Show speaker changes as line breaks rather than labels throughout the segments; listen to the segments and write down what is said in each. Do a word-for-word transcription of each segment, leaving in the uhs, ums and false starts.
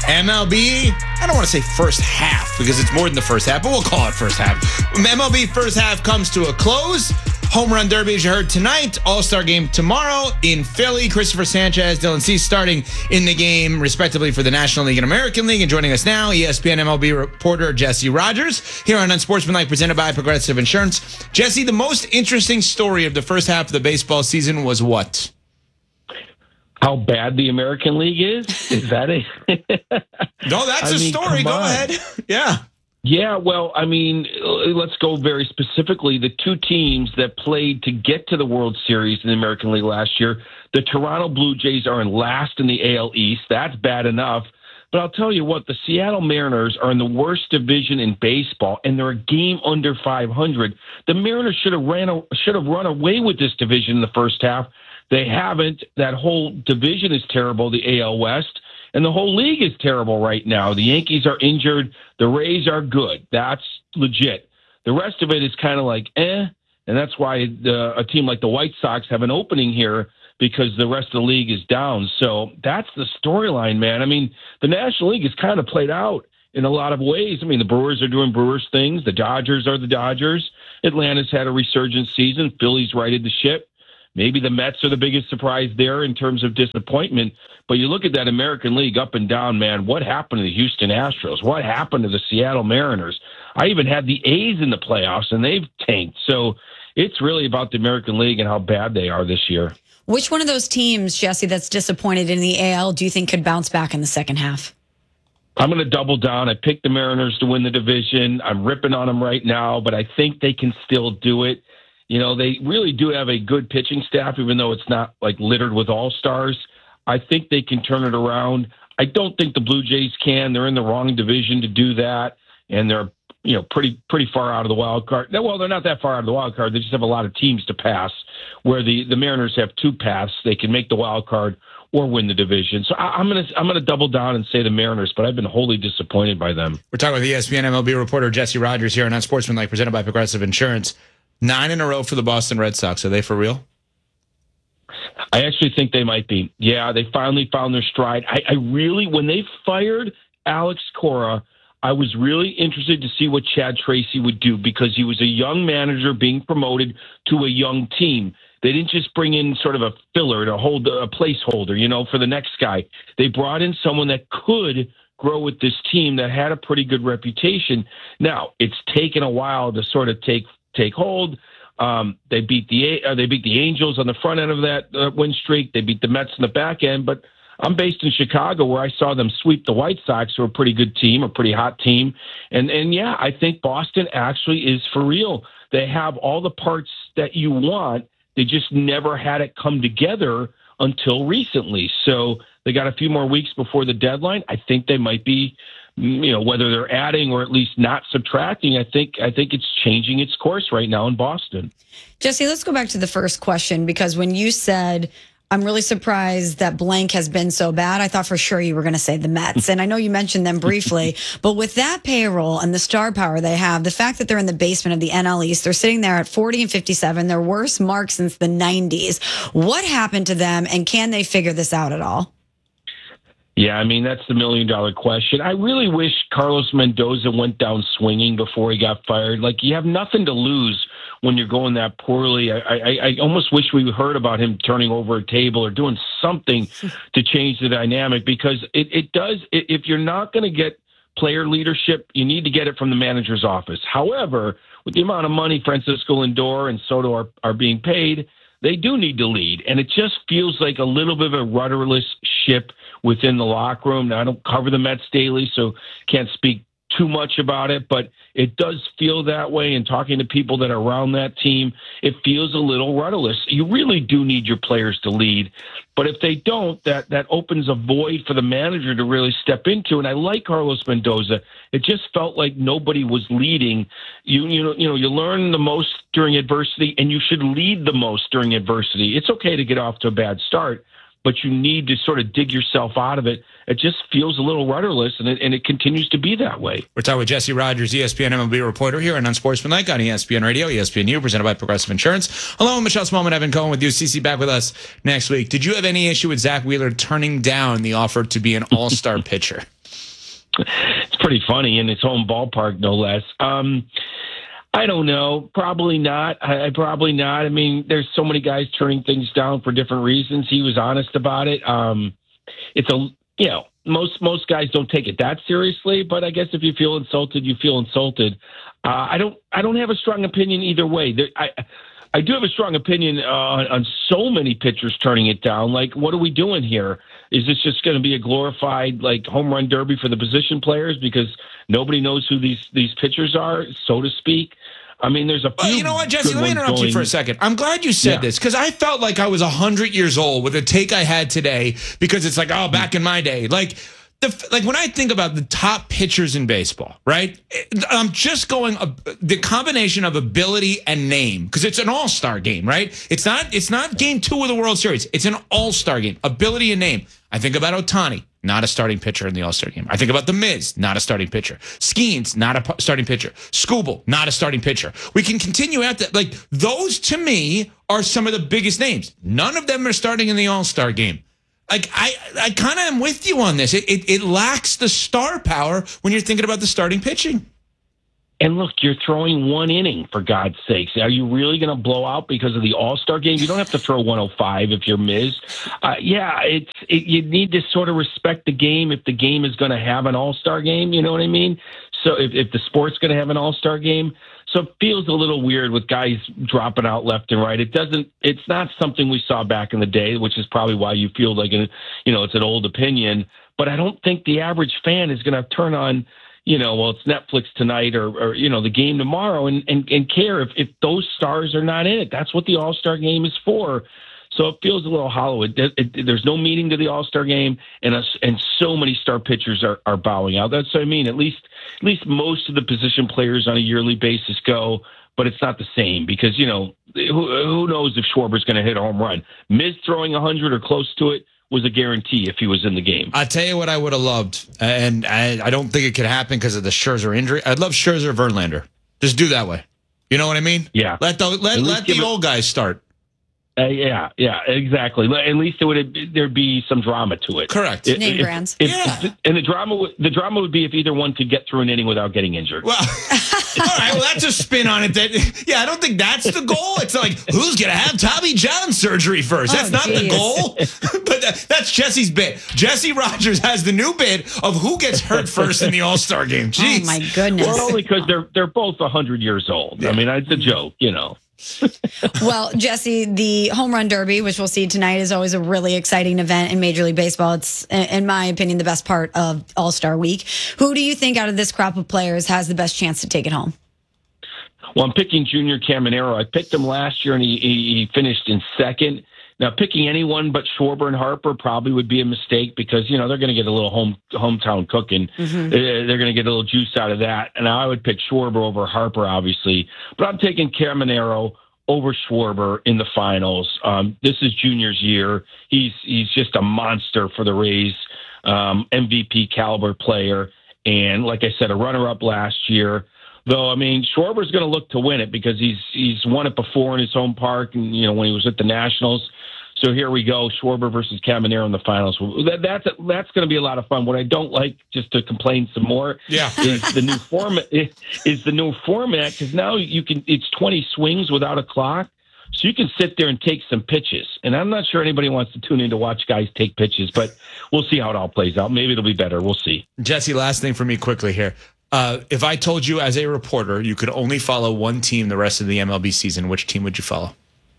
M L B, I don't want to say first half because it's more than the first half, but we'll call it first half. M L B first half comes to a close. Home Run Derby, as you heard tonight. All-Star game tomorrow in Philly. Christopher Sanchez, Dylan Cease starting in the game, respectively, for the National League and American League. And joining us now, E S P N M L B reporter Jesse Rogers, here on Unsportsmanlike, presented by Progressive Insurance. Jesse, the most interesting story of the first half of the baseball season was what?
How bad the American League is? Is that it?
No, that's I a mean, story. Go on. ahead. Yeah.
Yeah, well, I mean, let's go very specifically. The two teams that played to get to the World Series in the American League last year, the Toronto Blue Jays are in last in the A L East. That's bad enough. But I'll tell you what, the Seattle Mariners are in the worst division in baseball, and they're a game under five hundred. The Mariners should have ran, should have run away with this division in the first half. They haven't. That whole division is terrible, the A L West. And the whole league is terrible right now. The Yankees are injured. The Rays are good. That's legit. The rest of it is kind of like, eh. And that's why the, a team like the White Sox have an opening here because the rest of the league is down. So that's the storyline, man. I mean, the National League is kind of played out in a lot of ways. I mean, the Brewers are doing Brewers things. The Dodgers are the Dodgers. Atlanta's had a resurgent season. Philly's righted the ship. Maybe the Mets are the biggest surprise there in terms of disappointment. But you look at that American League up and down, man. What happened to the Houston Astros? What happened to the Seattle Mariners? I even had the A's in the playoffs, and they've tanked. So it's really about the American League and how bad they are this year.
Which one of those teams, Jesse, that's disappointed in the A L do you think could bounce back in the second half?
I'm going to double down. I picked the Mariners to win the division. I'm ripping on them right now, but I think they can still do it. You know, they really do have a good pitching staff, even though it's not like littered with all-stars. I think they can turn it around. I don't think the Blue Jays can. They're in the wrong division to do that, and they're, you know, pretty pretty far out of the wild card. Well, they're not that far out of the wild card. They just have a lot of teams to pass, where the, the Mariners have two paths. They can make the wild card or win the division. So I, I'm gonna I'm gonna double down and say the Mariners, but I've been wholly disappointed by them.
We're talking with E S P N M L B reporter Jesse Rogers here on Unsportsmanlike, presented by Progressive Insurance. Nine in a row for the Boston Red Sox. Are they for real?
I actually think they might be. Yeah, they finally found their stride. I, I really, when they fired Alex Cora, I was really interested to see what Chad Tracy would do because he was a young manager being promoted to a young team. They didn't just bring in sort of a filler to hold a placeholder, you know, for the next guy. They brought in someone that could grow with this team that had a pretty good reputation. Now, it's taken a while to sort of take take hold. Um, they beat the uh, they beat the Angels on the front end of that uh, win streak. They beat the Mets on the back end. But I'm based in Chicago, where I saw them sweep the White Sox, who are a pretty good team, a pretty hot team. And and yeah, I think Boston actually is for real. They have all the parts that you want. They just never had it come together until recently. So they got a few more weeks before the deadline. I think they might be, you know, whether they're adding or at least not subtracting, I think I think it's changing its course right now in Boston.
Jesse, let's go back to the first question, because when you said, I'm really surprised that blank has been so bad, I thought for sure you were going to say the Mets. And I know you mentioned them briefly, but with that payroll and the star power they have, the fact that they're in the basement of the N L East, they're sitting there at forty and fifty-seven, their worst mark since the nineties. What happened to them, and can they figure this out at all?
Yeah, I mean, that's the million-dollar question. I really wish Carlos Mendoza went down swinging before he got fired. Like, you have nothing to lose when you're going that poorly. I, I, I almost wish we heard about him turning over a table or doing something to change the dynamic, because it, it does, if you're not going to get player leadership, you need to get it from the manager's office. However, with the amount of money Francisco Lindor and Soto are, are being paid, they do need to lead. And it just feels like a little bit of a rudderless ship within the locker room. Now, I don't cover the Mets daily, so can't speak too much about it, but it does feel that way. And talking to people that are around that team, it feels a little rudderless. You really do need your players to lead. But if they don't, that, that opens a void for the manager to really step into. And I like Carlos Mendoza. It just felt like nobody was leading. You, you know, you know, you learn the most during adversity, and you should lead the most during adversity. It's okay to get off to a bad start, but you need to sort of dig yourself out of it. It just feels a little rudderless, and it, and it continues to be that way.
We're talking with Jesse Rogers, E S P N M L B reporter here on Unsportsmanlike on E S P N Radio, E S P N U, presented by Progressive Insurance. Along with Michelle Smallman, Evan Cohen with you. Cece back with us next week. Did you have any issue with Zach Wheeler turning down the offer to be an all-star pitcher?
pretty funny in its home ballpark, no less. Um, I don't know. Probably not. I, I probably not. I mean, there's so many guys turning things down for different reasons. He was honest about it. Um, it's a, you know, most most guys don't take it that seriously, but I guess if you feel insulted, you feel insulted. Uh, I don't. I don't have a strong opinion either way. There, I. I do have a strong opinion uh, on, on so many pitchers turning it down. Like, what are we doing here? Is this just going to be a glorified like home run derby for the position players because nobody knows who these these pitchers are, so to speak? I mean, there's a few.
Well, you know what, Jesse? Let me interrupt
going,
you for a second. I'm glad you said
yeah.
this because I felt like I was one hundred years old with a take I had today because it's like, oh, back in my day. Like, the, like when I think about the top pitchers in baseball, right? I'm just going uh, the combination of ability and name because it's an all-star game, right? It's not it's not game two of the World Series. It's an all-star game. Ability and name. I think about Ohtani, not a starting pitcher in the all-star game. I think about The Miz, not a starting pitcher. Skeens, not a p- starting pitcher. Skubal, not a starting pitcher. We can continue at that. Like those to me are some of the biggest names. None of them are starting in the all-star game. Like, I, I kind of am with you on this. It, it it lacks the star power when you're thinking about the starting pitching.
And look, you're throwing one inning, for God's sakes. Are you really going to blow out because of the All-Star game? You don't have to throw one oh five if you're Miz. Uh, yeah, it's it, you need to sort of respect the game if the game is going to have an All-Star game. You know what I mean? So if, if the sport's going to have an All-Star game. So it feels a little weird with guys dropping out left and right. It doesn't. It's not something we saw back in the day, which is probably why you feel like a, you know, it's an old opinion. But I don't think the average fan is going to turn on, you know, well, it's Netflix tonight or, or you know, the game tomorrow and, and, and care if, if those stars are not in it. That's what the All-Star game is for. So it feels a little hollow. It, it, it, there's no meaning to the All-Star game, and a, and so many star pitchers are, are bowing out. That's what I mean. At least at least most of the position players on a yearly basis go, but it's not the same because, you know, who, who knows if Schwarber's going to hit a home run. Miz throwing one hundred or close to it was a guarantee if he was in the game.
I'll tell you what I would have loved, and I, I don't think it could happen because of the Scherzer injury. I'd love Scherzer Verlander. Just do that way. You know what I mean?
Yeah.
Let the, let, let the
it-
old guys start.
Uh, yeah, yeah, exactly. At least it would there'd be some drama to it.
Correct.
It,
Name
if,
brands.
If,
Yeah.
if, and the drama, would- the drama would be if either one could get through an inning without getting injured.
Well, all right. Well, that's a spin on it. That yeah, I don't think that's the goal. It's like who's gonna have Tommy John surgery first? That's
Oh,
not
geez.
the goal. But that, that's Jesse's bit. Jesse Rogers has the new bit of who gets hurt first in the All Star game. Jeez.
Oh my goodness.
Well, only because they're they're both a hundred years old. I mean, it's a joke, you know.
Well, Jesse, the home run derby, which we'll see tonight, is always a really exciting event in Major League Baseball. It's, in my opinion, the best part of All-Star Week. Who do you think out of this crop of players has the best chance to take it home?
Well, I'm picking Junior Caminero. I picked him last year, and he, he, he finished in second. Now, picking anyone but Schwarber and Harper probably would be a mistake because, you know, they're going to get a little home hometown cooking. Mm-hmm. They're going to get a little juice out of that. And I would pick Schwarber over Harper, obviously. But I'm taking Caminero over Schwarber in the finals. Um, this is Junior's year. He's he's just a monster for the Rays, um, M V P caliber player. And like I said, a runner-up last year. Though, I mean, Schwarber's going to look to win it because he's he's won it before in his home park, and you know when he was at the Nationals. So here we go, Schwarber versus Caminero in the finals. That, that's that's going to be a lot of fun. What I don't like, just to complain some more,
Yeah.
is the new format. Is the new format because now you can it's twenty swings without a clock, so you can sit there and take some pitches. And I'm not sure anybody wants to tune in to watch guys take pitches, but we'll see how it all plays out. Maybe it'll be better. We'll see.
Jesse, last thing for me quickly here. Uh, if I told you as a reporter you could only follow one team the rest of the M L B season, which team would you follow?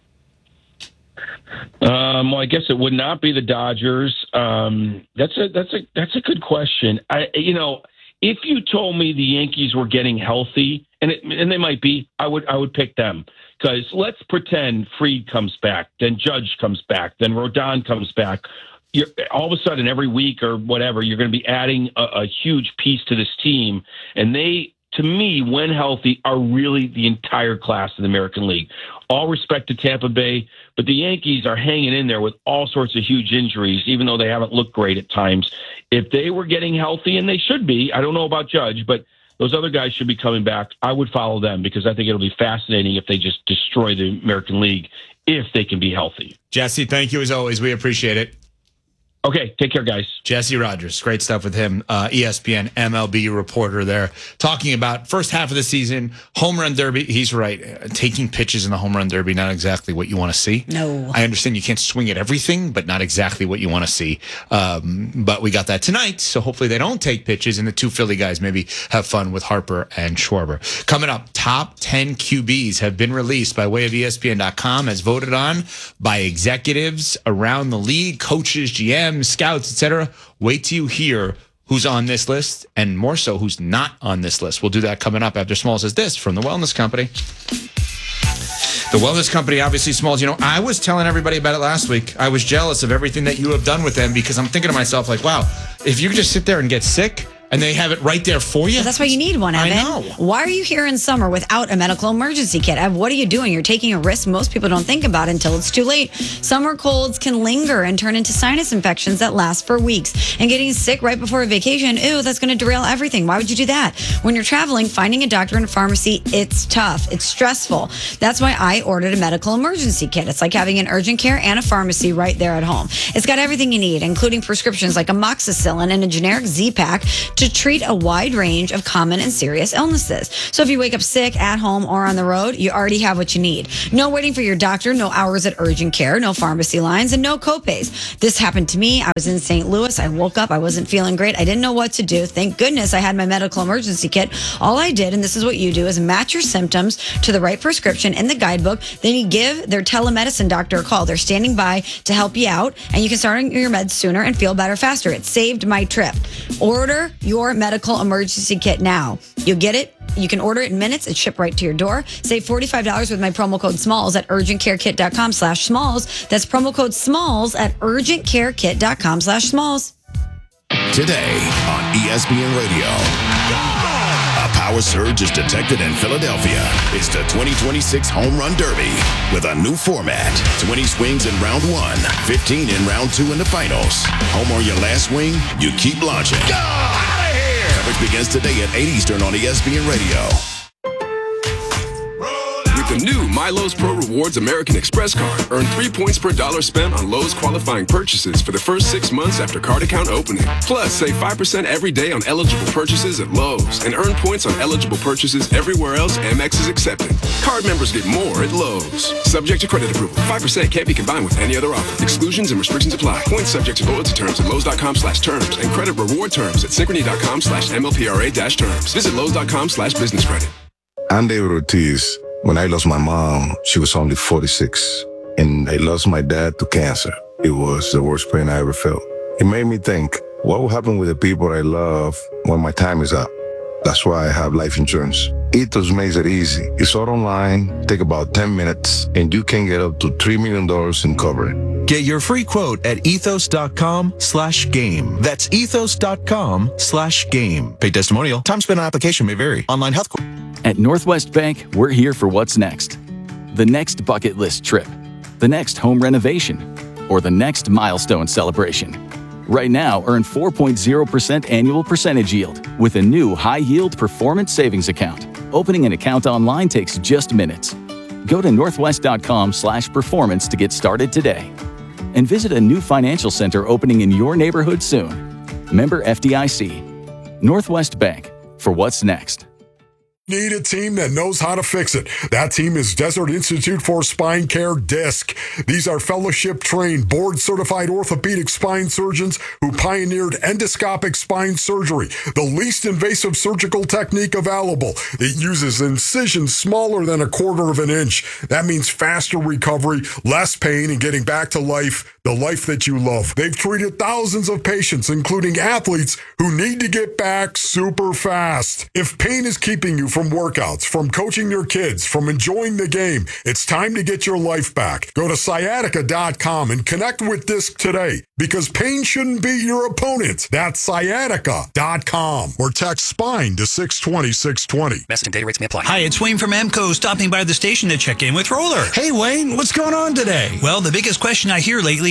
Um, well, I guess it would not be the Dodgers. Um, that's a that's a that's a good question. I you know, if you told me the Yankees were getting healthy, and it, and they might be, I would I would pick them because let's pretend Fried comes back, then Judge comes back, then Rodon comes back. You're, all of a sudden, every week or whatever, you're going to be adding a, a huge piece to this team, and they. To me, when healthy, are really the entire class of the American League. All respect to Tampa Bay, but the Yankees are hanging in there with all sorts of huge injuries, even though they haven't looked great at times. If they were getting healthy, and they should be, I don't know about Judge, but those other guys should be coming back. I would follow them because I think it'll be fascinating if they just destroy the American League if they can be healthy.
Jesse, thank you as always. We appreciate it.
Okay, take care, guys.
Jesse Rogers, great stuff with him. Uh, E S P N M L B reporter there, talking about first half of the season, home run derby. He's right. Uh, taking pitches in the home run derby, not exactly what you want to see.
No.
I understand you can't swing at everything, but not exactly what you want to see. Um, but we got that tonight, so hopefully they don't take pitches, and the two Philly guys maybe have fun with Harper and Schwarber. Coming up, top ten Q Bs have been released by way of E S P N dot com as voted on by executives around the league, coaches, G Ms, scouts, et cetera. Wait till you hear who's on this list, and more so, who's not on this list. We'll do that coming up after Smalls says this from the Wellness Company. The Wellness Company, obviously, Smalls, you know, I was telling everybody about it last week. I was jealous of everything that you have done with them because I'm thinking to myself, like, wow, if you could just sit there and get sick and they have it right there for you.
But that's why you need one, Evan.
I know.
Why are you here in summer without a medical emergency kit? Ev, what are you doing? You're taking a risk most people don't think about until it's too late. Summer colds can linger and turn into sinus infections that last for weeks. And getting sick right before a vacation, ew, that's going to derail everything. Why would you do that? When you're traveling, finding a doctor in a pharmacy, it's tough. It's stressful. That's why I ordered a medical emergency kit. It's like having an urgent care and a pharmacy right there at home. It's got everything you need, including prescriptions like amoxicillin and a generic Z-Pack to treat a wide range of common and serious illnesses. So if you wake up sick at home or on the road, you already have what you need. No waiting for your doctor, no hours at urgent care, no pharmacy lines, and no copays. This happened to me. I was in Saint Louis. I woke up. I wasn't feeling great. I didn't know what to do. Thank goodness I had my medical emergency kit. All I did, and this is what you do, is match your symptoms to the right prescription in the guidebook. Then you give their telemedicine doctor a call. They're standing by to help you out, and you can start on your meds sooner and feel better faster. It saved my trip. Order your medical emergency kit now. You'll get it. You can order it in minutes. It's shipped right to your door. Save forty-five dollars with my promo code SMALLS at urgentcarekit.com slash SMALLS. That's promo code SMALLS at urgentcarekit.com slash SMALLS.
Today on E S P N Radio. A power surge is detected in Philadelphia. It's the twenty twenty-six Home Run Derby with a new format. twenty swings in round one, fifteen in round two in the finals. Home on your last swing, you keep launching. Go out of here! Coverage begins today at eight Eastern on E S P N Radio.
The new My Lowe's Pro Rewards American Express card. Earn three points per dollar spent on Lowe's qualifying purchases for the first six months after card account opening. Plus, save five percent every day on eligible purchases at Lowe's and earn points on eligible purchases everywhere else Amex is accepted. Card members get more at Lowe's. Subject to credit approval. five percent can't be combined with any other offer. Exclusions and restrictions apply. Points subject to loyalty terms at Lowe's.com slash terms and credit reward terms at Synchrony.com slash MLPRA dash terms. Visit Lowe's.com slash business credit.
I'm David Ortiz. When I lost my mom, she was only forty-six, and I lost my dad to cancer. It was the worst pain I ever felt. It made me think, what will happen with the people I love when my time is up? That's why I have life insurance. Ethos makes it easy. It's all online, take about ten minutes, and you can get up to three million dollars in coverage.
Get your free quote at ethos.com slash game. That's ethos.com slash game. Paid testimonial. Time spent on application may vary. Online health quote.
At Northwest Bank, we're here for what's next. The next bucket list trip, the next home renovation, or the next milestone celebration. Right now, earn four point zero percent annual percentage yield with a new high-yield performance savings account. Opening an account online takes just minutes. Go to northwest.com slash performance to get started today. And visit a new financial center opening in your neighborhood soon. Member F D I C. Northwest Bank, for what's next.
Need a team that knows how to fix it. That team is Desert Institute for Spine Care, DISC. These are fellowship-trained, board-certified orthopedic spine surgeons who pioneered endoscopic spine surgery, the least invasive surgical technique available. It uses incisions smaller than a quarter of an inch. That means faster recovery, less pain, and getting back to life, the life that you love. They've treated thousands of patients, including athletes, who need to get back super fast. If pain is keeping you from workouts, from coaching your kids, from enjoying the game, it's time to get your life back. Go to sciatica dot com and connect with DISC today, because pain shouldn't be your opponent. That's sciatica dot com or text SPINE to six twenty, six twenty.
Message and data rates may apply. Hi, it's Wayne from Emco, stopping by the station to check in with Roller.
Hey, Wayne, what's going on today?
Well, the biggest question I hear lately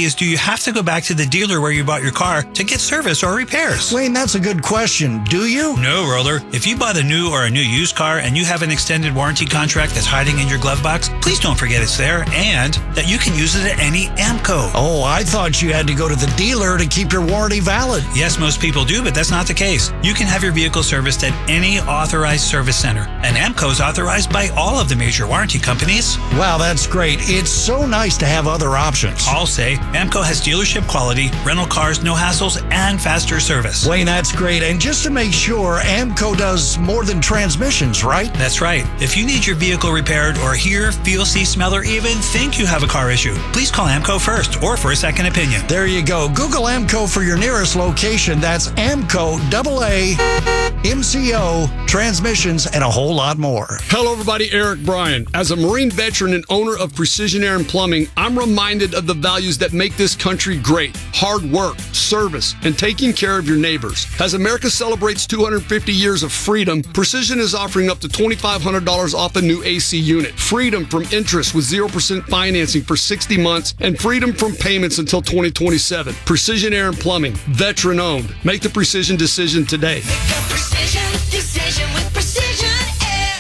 is, do you have to go back to the dealer where you bought your car to get service or repairs?
Wayne, that's a good question. Do you?
No, Roller. If you bought a new or a new used car and you have an extended warranty contract that's hiding in your glove box, please don't forget it's there and that you can use it at any AMCO.
Oh, I thought you had to go to the dealer to keep your warranty valid.
Yes, most people do, but that's not the case. You can have your vehicle serviced at any authorized service center, and AMCO is authorized by all of the major warranty companies.
Wow, that's great. It's so nice to have other options.
I'll say AMCO has dealership quality, rental cars, no hassles, and faster service.
Wayne, that's great. And just to make sure, AMCO does more than transmissions, right?
That's right. If you need your vehicle repaired or hear, feel, see, smell, or even think you have a car issue, please call AMCO first or for a second opinion.
There you go. Google AMCO for your nearest location. That's AMCO, double A, M C O, transmissions, and a whole lot more.
Hello, everybody. Eric Bryan. As a Marine veteran and owner of Precision Air and Plumbing, I'm reminded of the values that make this country great. Hard work, service, and taking care of your neighbors. As America celebrates two hundred fifty years of freedom, Precision is offering up to twenty-five hundred dollars off a new A C unit. Freedom from interest with zero percent financing for sixty months and freedom from payments until twenty twenty-seven. Precision Air and Plumbing, veteran owned. Make the precision decision today.
Precision decision with Precision Air.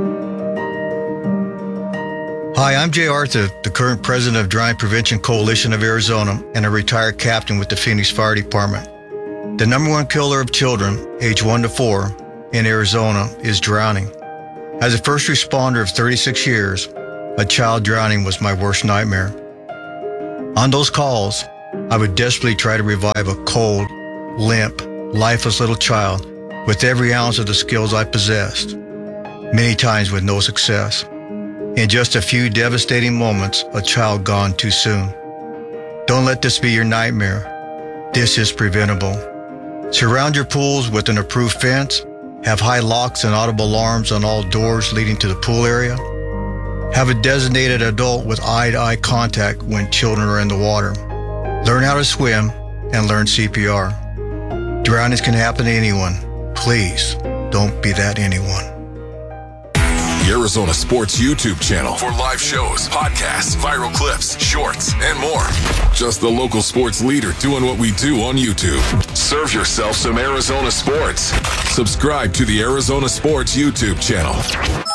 Hi, I'm Jay Arthur, the current president of Drowning Prevention Coalition of Arizona and a retired captain with the Phoenix Fire Department. The number one killer of children, age one to four, in Arizona is drowning. As a first responder of thirty-six years, a child drowning was my worst nightmare. On those calls, I would desperately try to revive a cold, limp, lifeless little child with every ounce of the skills I possessed, many times with no success. In just a few devastating moments, a child gone too soon. Don't let this be your nightmare. This is preventable. Surround your pools with an approved fence. Have high locks and audible alarms on all doors leading to the pool area. Have a designated adult with eye-to-eye contact when children are in the water. Learn how to swim and learn C P R. Drownings can happen to anyone. Please don't be that anyone.
The Arizona Sports YouTube channel for live shows, podcasts, viral clips, shorts, and more. Just the local sports leader doing what we do on YouTube. Serve yourself some Arizona sports. Subscribe to the Arizona Sports YouTube channel.